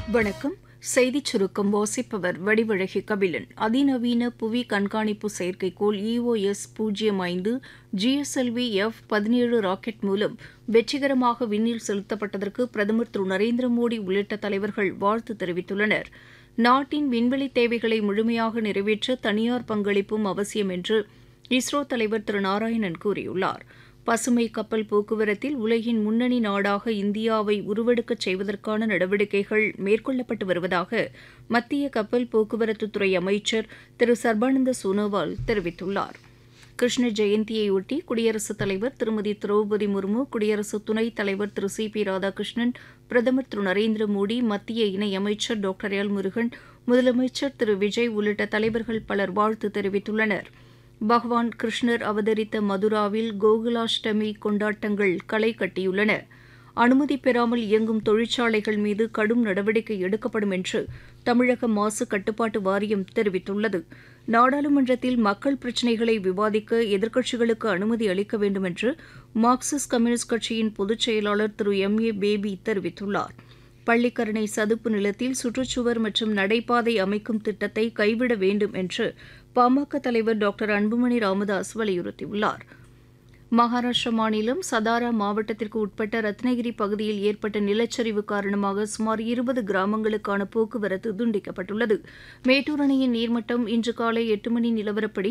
வணக்கம். செய்திச் சுருக்கம் வாசிப்பவர் வடிவழகி கபிலன். அதிநவீன புவி கண்காணிப்பு செயற்கைக்கோள் EOS-05 GSLV F-17 ராக்கெட் மூலம் வெற்றிகரமாக விண்ணில் செலுத்தப்பட்டதற்கு பிரதமர் திரு நரேந்திர மோடி உள்ளிட்ட தலைவர்கள் வாழ்த்து தெரிவித்துள்ளனர். நாட்டின் விண்வெளி தேவைகளை முழுமையாக நிறைவேற்ற தனியார் பங்களிப்பும் அவசியம் என்று இஸ்ரோ தலைவர் திரு நாராயணன் கூறியுள்ளார். பசுமை கப்பல் போக்குவரத்தில் உலகின் முன்னணி நாடாக இந்தியாவை உருவெடுக்கச் செய்வதற்கான நடவடிக்கைகள் மேற்கொள்ளப்பட்டு வருவதாக மத்திய கப்பல் போக்குவரத்துத்துறை அமைச்சர் திரு சர்பானந்த சோனோவால் தெரிவித்துள்ளார். கிருஷ்ண ஜெயந்தியையொட்டி குடியரசுத் தலைவர் திருமதி திரௌபதி முர்மு, குடியரசு துணைத் தலைவர் திரு சி.பி. ராதாகிருஷ்ணன், பிரதமர் திரு நரேந்திர மோடி, மத்திய இணையமைச்சர் டாக்டர் எல். முருகன், முதலமைச்சர் திரு விஜய் உள்ளிட்ட தலைவர்கள் பலர் வாழ்த்து தெரிவித்துள்ளனர். பகவான் கிருஷ்ணர் அவதரித்த மதுராவில் கோகுலாஷ்டமி கொண்டாட்டங்கள் களை கட்டியுள்ளன. அனுமதி பெறாமல் இயங்கும் தொழிற்சாலைகள் மீது கடும் நடவடிக்கை எடுக்கப்படும் என்று தமிழக மாசு கட்டுப்பாட்டு வாரியம் தெரிவித்துள்ளது. நாடாளுமன்றத்தில் மக்கள் பிரச்சினைகளை விவாதிக்க எதிர்க்கட்சிகளுக்கு அனுமதி அளிக்க வேண்டும் என்று மார்க்சிஸ்ட் கம்யூனிஸ்ட் கட்சியின் பொதுச் செயலாளர் திரு M.A. பேபி தெரிவித்துள்ளார். பள்ளிக்கரணை சதுப்பு நிலத்தில் சுற்றுச்சுவர் மற்றும் நடைபாதை அமைக்கும் திட்டத்தை கைவிட வேண்டும் என்று பாமக தலைவர் டாக்டர் அன்புமணி ராமதாஸ் வலியுறுத்தியுள்ளார். மகாராஷ்டிரா மாநிலம் சதாரா மாவட்டத்திற்கு உட்பட்ட ரத்னகிரி பகுதியில் ஏற்பட்ட நிலச்சரிவு காரணமாக சுமார் 20 கிராமங்களுக்கான போக்குவரத்து துண்டிக்கப்பட்டுள்ளது. மேட்டூர் அணையின் நீர்மட்டம் இன்று காலை 8 மணி நிலவரப்படி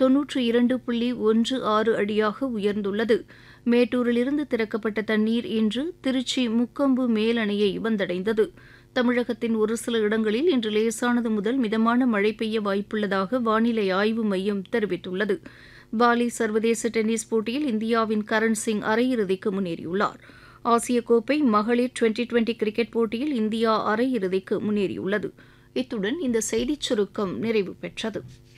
92.16 அடியாக உயர்ந்துள்ளது. மேட்டூரிலிருந்து திறக்கப்பட்ட தண்ணீர் இன்று திருச்சி முக்கொம்பு மேல் அணையை வந்தடைந்தது. தமிழகத்தின் ஒரு சில இடங்களில் இன்று லேசானது முதல் மிதமான மழை பெய்ய வாய்ப்புள்ளதாக வானிலை ஆய்வு மையம் தெரிவித்துள்ளது. பாலி சர்வதேச டென்னிஸ் போட்டியில் இந்தியாவின் கரண் சிங் அரையிறுதிக்கு முன்னேறியுள்ளார். ஆசிய கோப்பை மகளிர் டுவெண்டி கிரிக்கெட் போட்டியில் இந்தியா அரையிறுதிக்கு முன்னேறியுள்ளது. இத்துடன் இந்த செய்திச் சுருக்கம் நிறைவு பெற்றது.